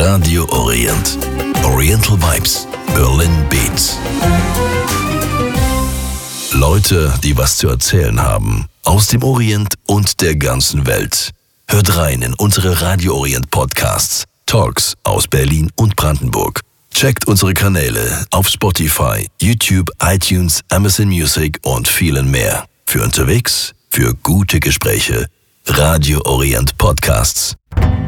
Radio Orient. Oriental Vibes. Berlin Beats. Leute, die was zu erzählen haben. Aus dem Orient und der ganzen Welt. Hört rein in unsere Radio Orient Podcasts. Talks aus Berlin und Brandenburg. Checkt unsere Kanäle auf Spotify, YouTube, iTunes, Amazon Music und vielen mehr. Für unterwegs, für gute Gespräche. Radio Orient Podcasts.